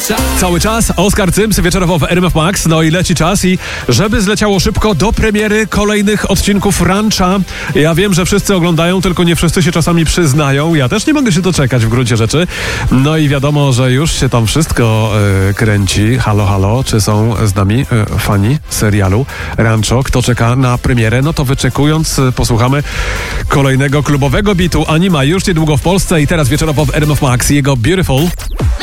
Cały czas Oskar Cyms wieczorowo w RMF Max. No i leci czas i żeby zleciało szybko do premiery kolejnych odcinków Rancha. Ja wiem, że wszyscy oglądają, tylko nie wszyscy się czasami przyznają. Ja też nie mogę się doczekać w gruncie rzeczy. No i wiadomo, że już się tam wszystko kręci. Halo, halo, czy są z nami fani serialu Rancho? Kto czeka na premierę? No to wyczekując posłuchamy kolejnego klubowego bitu Anima już niedługo w Polsce i teraz wieczorowo w RMF Max jego Beautiful.